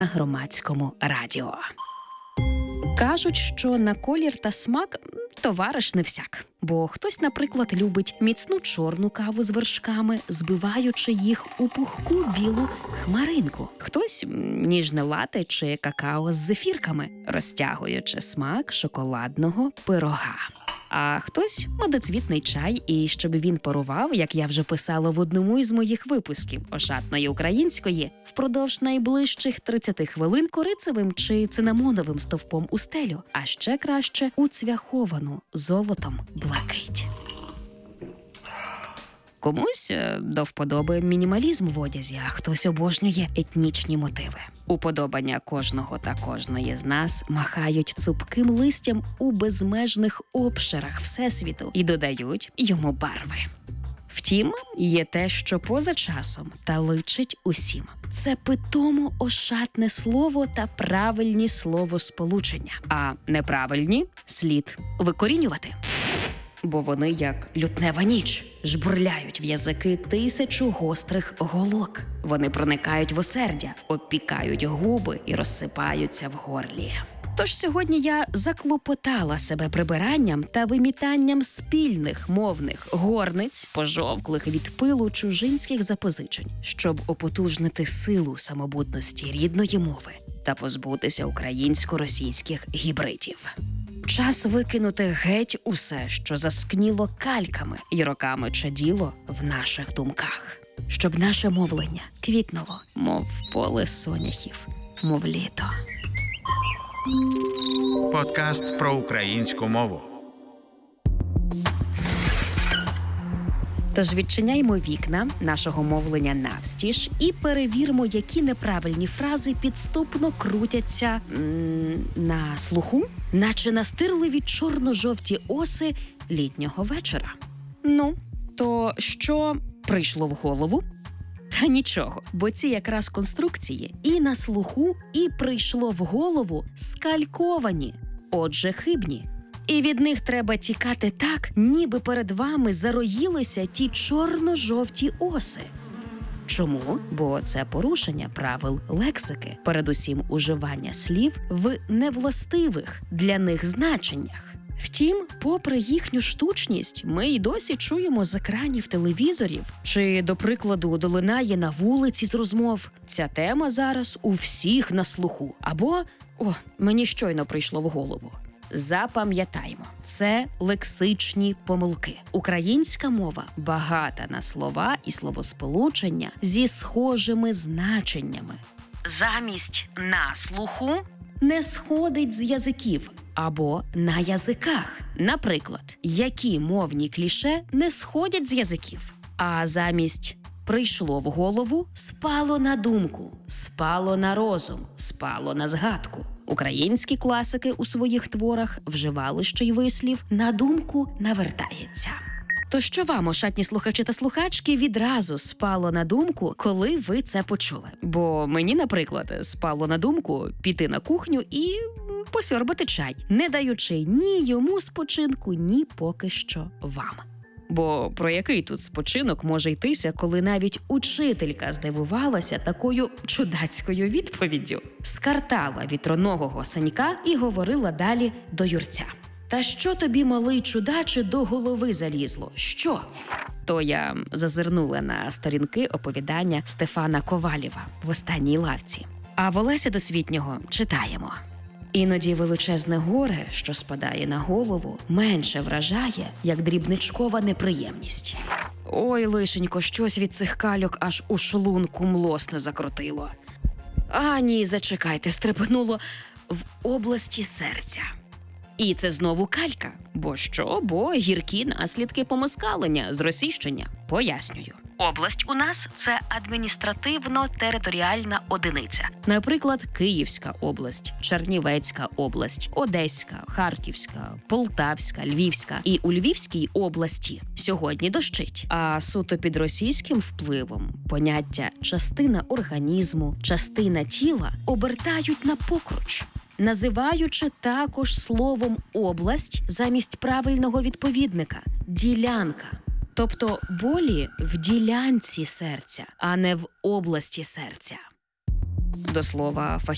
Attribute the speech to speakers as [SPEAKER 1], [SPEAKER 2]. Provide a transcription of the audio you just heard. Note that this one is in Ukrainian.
[SPEAKER 1] на Громадському радіо. Кажуть, що на колір та смак товариш не всяк. Бо хтось, наприклад, любить міцну чорну каву з вершками, збиваючи їх у пухку білу хмаринку. Хтось ніжне лате чи какао з зефірками, розтягуючи смак шоколадного пирога. А хтось медоцвітний чай, і щоб він парував, як я вже писала в одному із моїх випусків «Ошатної української», впродовж найближчих 30 хвилин корицевим чи цинамоновим стовпом у стелю, а ще краще у цвяховану золотом блакить. Комусь до вподоби мінімалізм в одязі, а хтось обожнює етнічні мотиви. Уподобання кожного та кожної з нас махають цупким листям у безмежних обширах Всесвіту і додають йому барви. Втім, є те, що поза часом та личить усім. Це питомо ошатне слово та правильні словосполучення, а неправильні слід викорінювати. Бо вони, як лютнева ніч, жбурляють в язики 1000 гострих голок. Вони проникають в осердя, обпікають губи і розсипаються в горлі. Тож сьогодні я заклопотала себе прибиранням та вимітанням спільних мовних горниць, пожовклих від пилу чужинських запозичень, щоб опотужнити силу самобутності рідної мови та позбутися українсько-російських гібридів. Час викинути геть усе, що заскніло кальками і роками чаділо в наших думках. Щоб наше мовлення квітнуло, мов поле соняхів, мов літо.
[SPEAKER 2] Подкаст про українську мову.
[SPEAKER 1] Тож відчиняймо вікна нашого мовлення навстіж і перевіримо, які неправильні фрази підступно крутяться на слуху, наче настирливі чорно-жовті оси літнього вечора. Ну, то що прийшло в голову? Та нічого, бо ці якраз конструкції і на слуху, і прийшло в голову скальковані, отже хибні. І від них треба тікати так, ніби перед вами зароїлися ті чорно-жовті оси. Чому? Бо це порушення правил лексики, передусім уживання слів в невластивих для них значеннях. Втім, попри їхню штучність, ми й досі чуємо з екранів телевізорів, чи, до прикладу, долинає на вулиці з розмов. Ця тема зараз у всіх на слуху. Або, мені щойно прийшло в голову. Запам'ятаймо, це лексичні помилки. Українська мова багата на слова і словосполучення зі схожими значеннями. Замість «на слуху» не сходить з язиків або «на язиках». Наприклад, які мовні кліше не сходять з язиків, а замість «прийшло в голову» спало на думку, спало на розум, спало на згадку. Українські класики у своїх творах вживали ще й вислів «на думку навертається». То що вам, ошатні слухачі та слухачки, відразу спало на думку, коли ви це почули? Бо мені, наприклад, спало на думку піти на кухню і посьорбати чай, не даючи ні йому спочинку, ні поки що вам. Бо про який тут спочинок може йтися, коли навіть учителька здивувалася такою чудацькою відповіддю? Скартала вітроногого Санька і говорила далі до Юрця. «Та що тобі, малий чудаче, до голови залізло? Що?» То я зазирнула на сторінки оповідання Стефана Ковалєва «В останній лавці». А в Олеся Досвітнього читаємо. «Іноді величезне горе, що спадає на голову, менше вражає, як дрібничкова неприємність». Ой, лишенько, щось від цих кальок аж у шлунку млосно закрутило. А ні, зачекайте, стрепенуло в області серця. І це знову калька. Бо що? Бо гіркі наслідки помоскалення, зросійщення. Пояснюю. Область у нас – це адміністративно-територіальна одиниця. Наприклад, Київська область, Чернівецька область, Одеська, Харківська, Полтавська, Львівська. І у Львівській області сьогодні дощить. А суто під російським впливом поняття «частина організму», «частина тіла» обертають на покруч, називаючи також словом «область» замість правильного відповідника – «ділянка». Тобто болі в ділянці серця, а не в області серця. До слова,